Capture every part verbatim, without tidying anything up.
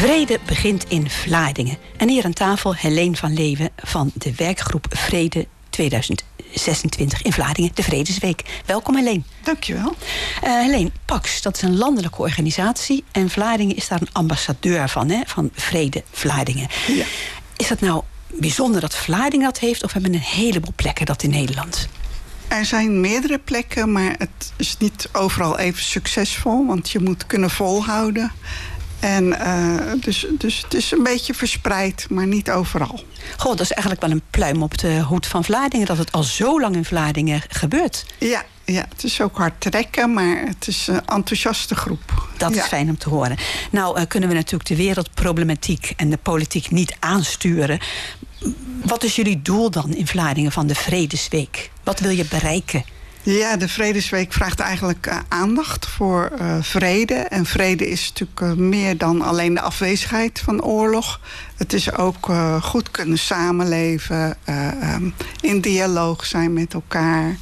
Vrede begint in Vlaardingen. En hier aan tafel Helene van Leeuwen van de werkgroep Vrede tweeduizend zesentwintig in Vlaardingen, de Vredesweek. Welkom Helene. Dankjewel. Uh, Helene, Pax, dat is een landelijke organisatie en Vlaardingen is daar een ambassadeur van, hè, van Vrede Vlaardingen. Ja. Is dat nou bijzonder dat Vlaardingen dat heeft of hebben we een heleboel plekken dat in Nederland? Er zijn meerdere plekken, maar het is niet overal even succesvol, want je moet kunnen volhouden. En uh, dus, dus het is een beetje verspreid, maar niet overal. Goh, dat is eigenlijk wel een pluim op de hoed van Vlaardingen, dat het al zo lang in Vlaardingen gebeurt. Ja, ja, het is ook hard trekken, maar het is een enthousiaste groep. Dat ja. is fijn om te horen. Nou uh, kunnen we natuurlijk de wereldproblematiek en de politiek niet aansturen. Wat is jullie doel dan in Vlaardingen van de Vredesweek? Wat wil je bereiken? Ja, de Vredesweek vraagt eigenlijk uh, aandacht voor uh, vrede. En vrede is natuurlijk uh, meer dan alleen de afwezigheid van oorlog. Het is ook uh, goed kunnen samenleven, uh, um, in dialoog zijn met elkaar.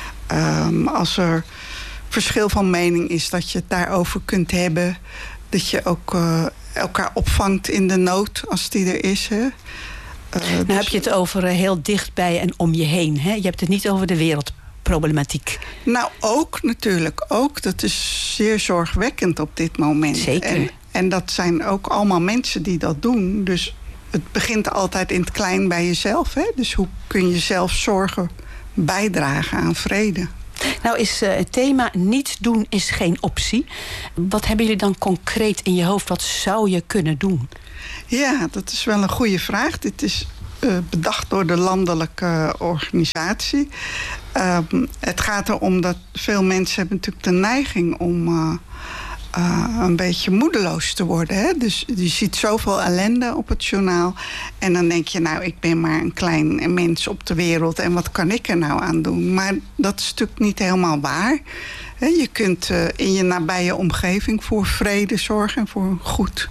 Um, als er verschil van mening is, dat je het daarover kunt hebben. Dat je ook uh, elkaar opvangt in de nood, als die er is, hè. Uh, nou dus... heb je het over uh, heel dichtbij en om je heen, hè? Je hebt het niet over de wereldproblematiek. Nou, ook natuurlijk. Ook. Dat is zeer zorgwekkend op dit moment. Zeker. En, en dat zijn ook allemaal mensen die dat doen. Dus het begint altijd in het klein bij jezelf. Hè? Dus hoe kun je zelf zorgen bijdragen aan vrede? Nou is uh, het thema niets doen is geen optie. Wat hebben jullie dan concreet in je hoofd? Wat zou je kunnen doen? Ja, dat is wel een goede vraag. Dit is uh, bedacht door de landelijke organisatie. Uh, het gaat erom dat veel mensen hebben natuurlijk de neiging om uh, uh, een beetje moedeloos te worden. Hè? Dus je ziet zoveel ellende op het journaal. En dan denk je, nou, ik ben maar een klein mens op de wereld. En wat kan ik er nou aan doen? Maar dat is natuurlijk niet helemaal waar. Je kunt uh, in je nabije omgeving voor vrede zorgen en voor een goed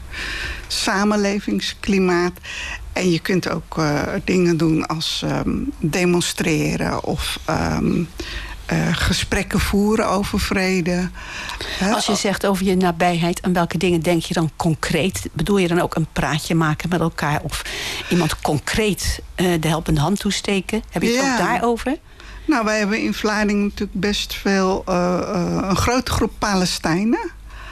samenlevingsklimaat. En je kunt ook uh, dingen doen als um, demonstreren of um, uh, gesprekken voeren over vrede. Als je zegt over je nabijheid, aan welke dingen denk je dan concreet? Bedoel je dan ook een praatje maken met elkaar of iemand concreet uh, de helpende hand toesteken? Heb je het ja. ook daarover? Nou, wij hebben in Vlaardingen natuurlijk best veel, uh, uh, een grote groep Palestijnen.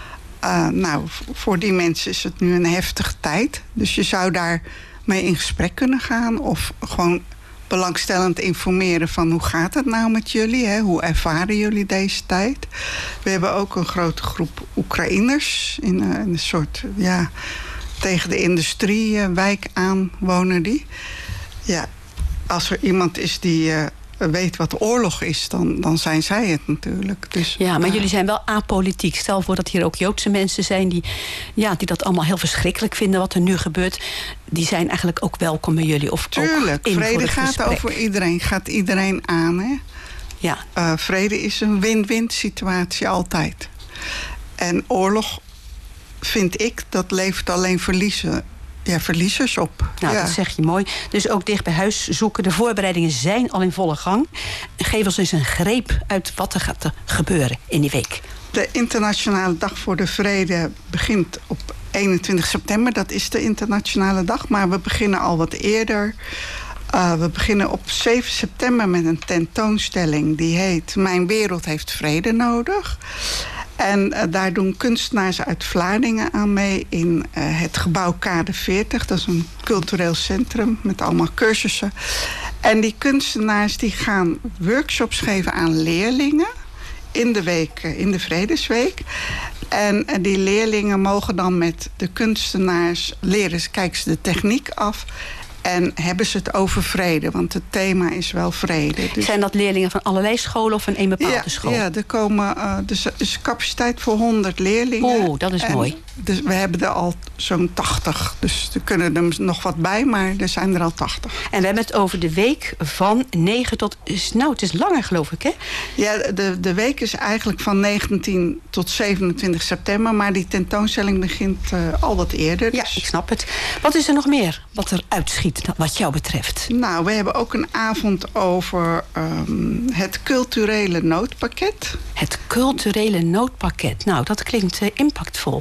Uh, nou, voor die mensen is het nu een heftige tijd. Dus je zou daar mee in gesprek kunnen gaan. Of gewoon belangstellend informeren van hoe gaat het nou met jullie? Hè? Hoe ervaren jullie deze tijd? We hebben ook een grote groep Oekraïners. In een, in een soort, ja, tegen de industriewijk aan wonen die. Ja, als er iemand is die Uh, weet wat oorlog is, dan, dan zijn zij het natuurlijk. Dus, ja, maar uh, jullie zijn wel apolitiek. Stel voor dat hier ook Joodse mensen zijn die, ja, die dat allemaal heel verschrikkelijk vinden wat er nu gebeurt. Die zijn eigenlijk ook welkom bij jullie. Of tuurlijk, ook in vrede voor gaat gesprek. over iedereen, gaat iedereen aan. Hè? Ja. Uh, vrede is een win-win situatie altijd. En oorlog, vind ik, dat levert alleen verliezen. Ja, verliezers op. Nou, ja. dat zeg je mooi. Dus ook dicht bij huis zoeken. De voorbereidingen zijn al in volle gang. Geef ons eens een greep uit wat er gaat gebeuren in die week. De Internationale Dag voor de Vrede begint op eenentwintig september. Dat is de internationale dag, maar we beginnen al wat eerder. Uh, we beginnen op zeven september met een tentoonstelling die heet Mijn wereld heeft vrede nodig. En uh, daar doen kunstenaars uit Vlaardingen aan mee in uh, het gebouw Kade veertig. Dat is een cultureel centrum met allemaal cursussen. En die kunstenaars die gaan workshops geven aan leerlingen in de week, uh, in de Vredesweek. En uh, die leerlingen mogen dan met de kunstenaars leren, kijken ze de techniek af. En hebben ze het over vrede, want het thema is wel vrede. Dus zijn dat leerlingen van allerlei scholen of van één bepaalde ja, school? Ja, er komen uh, dus is capaciteit voor honderd leerlingen. Oeh, dat is en mooi. Dus we hebben er al zo'n tachtig. Dus er kunnen er nog wat bij, maar er zijn er al tachtig. En we hebben het over de week van negen tot... Nou, het is langer, geloof ik, hè? Ja, de, de week is eigenlijk van negentien tot zevenentwintig september. Maar die tentoonstelling begint uh, al wat eerder. Dus. Ja, ik snap het. Wat is er nog meer wat er uitschiet, wat jou betreft? Nou, we hebben ook een avond over um, het culturele noodpakket. Het culturele noodpakket. Nou, dat klinkt uh, impactvol. Vertel.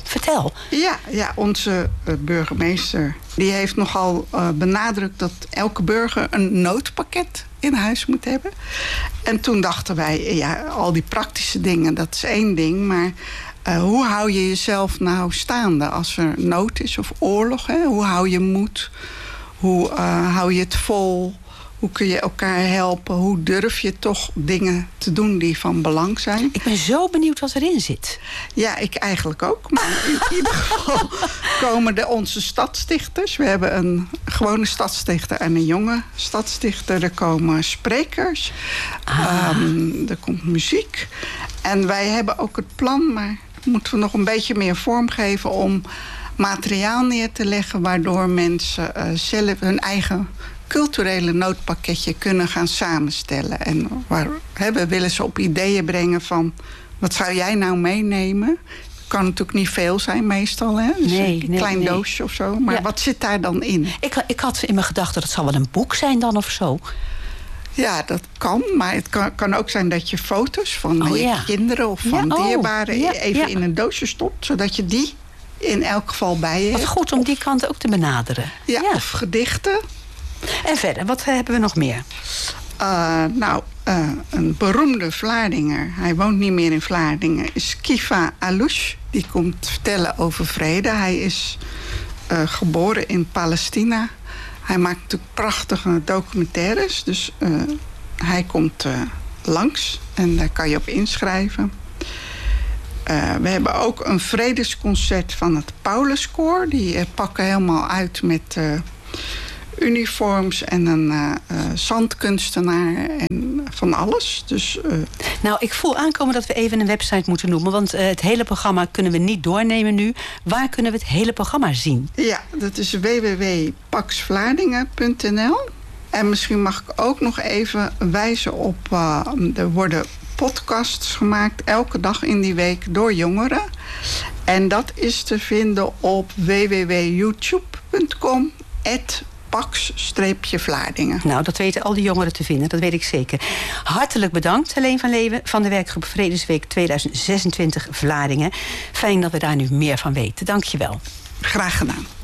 wel. Ja, ja onze uh, burgemeester die heeft nogal uh, benadrukt dat elke burger een noodpakket in huis moet hebben. En toen dachten wij, ja, al die praktische dingen, dat is één ding. Maar uh, hoe hou je jezelf nou staande als er nood is of oorlog? Hè? Hoe hou je moed? Hoe uh, hou je het vol? Hoe kun je elkaar helpen? Hoe durf je toch dingen te doen die van belang zijn? Ik ben zo benieuwd wat erin zit. Ja, ik eigenlijk ook. Maar in ieder geval komen de, onze stadsdichters. We hebben een gewone stadsdichter en een jonge stadsdichter. Er komen sprekers. Ah. Um, er komt muziek. En wij hebben ook het plan, maar moeten we nog een beetje meer vorm geven om materiaal neer te leggen waardoor mensen uh, zelf hun eigen culturele noodpakketje kunnen gaan samenstellen. En waar, hè, we willen ze op ideeën brengen van wat zou jij nou meenemen? Kan natuurlijk niet veel zijn meestal, hè? Dus nee, een nee, klein nee. doosje of zo. Maar ja. Wat zit daar dan in? Ik, ik had in mijn gedachten, dat zal wel een boek zijn dan of zo. Ja, dat kan. Maar het kan, kan ook zijn dat je foto's van oh, je ja. kinderen of van ja, oh, dierbaren ja, even ja. in een doosje stopt, zodat je die in elk geval bij je Wat hebt. goed om die kant ook te benaderen. Ja, ja. of gedichten. En verder, wat hebben we nog meer? Uh, nou, uh, een beroemde Vlaardinger, hij woont niet meer in Vlaardingen, is Kiva Alouche. Die komt vertellen over vrede. Hij is uh, geboren in Palestina. Hij maakt natuurlijk prachtige documentaires. Dus uh, hij komt uh, langs en daar kan je op inschrijven. Uh, we hebben ook een vredesconcert van het Pauluskoor. Die uh, pakken helemaal uit met Uh, uniforms en een uh, uh, zandkunstenaar en van alles. Dus, uh... Nou, ik voel aankomen dat we even een website moeten noemen. Want uh, het hele programma kunnen we niet doornemen nu. Waar kunnen we het hele programma zien? Ja, dat is w w w punt pax vlaardingen punt n l. En misschien mag ik ook nog even wijzen op Uh, er worden podcasts gemaakt elke dag in die week door jongeren. En dat is te vinden op w w w punt youtube punt com Pax-Vlaardingen. Nou, dat weten al die jongeren te vinden, dat weet ik zeker. Hartelijk bedankt, Helene van Leeuwen van de werkgroep Vredesweek tweeduizend zesentwintig Vlaardingen. Fijn dat we daar nu meer van weten. Dank je wel. Graag gedaan.